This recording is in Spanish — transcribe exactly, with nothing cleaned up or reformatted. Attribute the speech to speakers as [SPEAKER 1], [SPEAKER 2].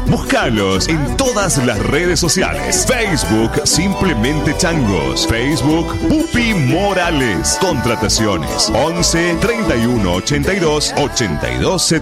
[SPEAKER 1] Búscalos en todas las redes sociales. Facebook Simplemente Changos. Facebook Pupi Morales. Contrataciones once, treinta y uno, ochenta y dos, ochenta y dos